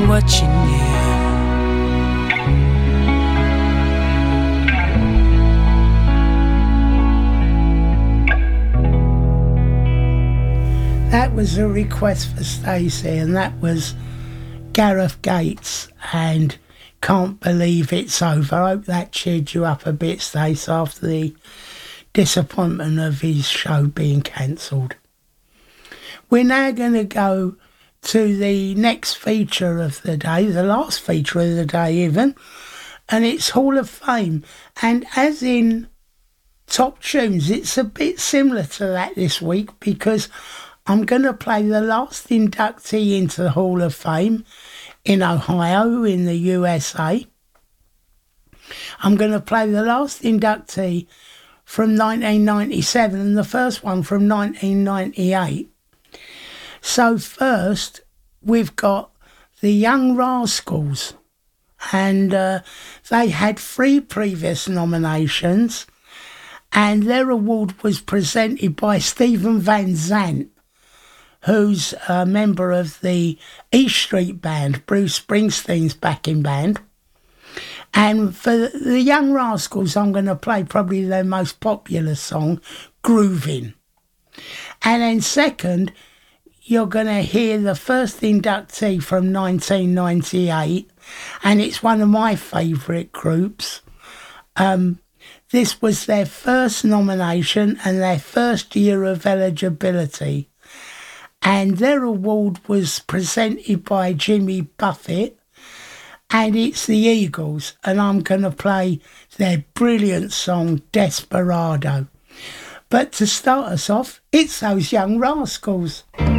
watching you. That was a request for Stacey, and that was Gareth Gates and Can't Believe It's Over. I hope that cheered you up a bit, Stacey, after the disappointment of his show being cancelled. We're now going to go to the next feature of the day, the last feature of the day even, and it's Hall of Fame. And as in Top Tunes, it's a bit similar to that this week, because I'm going to play the last inductee into the Hall of Fame in Ohio, in the USA. I'm going to play the last inductee from 1997 and the first one from 1998. So first, we've got the Young Rascals, and they had 3 previous nominations, and their award was presented by Stephen Van Zandt, who's a member of the E Street Band, Bruce Springsteen's backing band. And for the Young Rascals, I'm going to play probably their most popular song, Groovin'. And then second, you're going to hear the first inductee from 1998, and it's one of my favourite groups. This was their first nomination and their first year of eligibility. And their award was presented by Jimmy Buffett, and it's the Eagles, and I'm going to play their brilliant song, Desperado. But to start us off, it's those Young Rascals.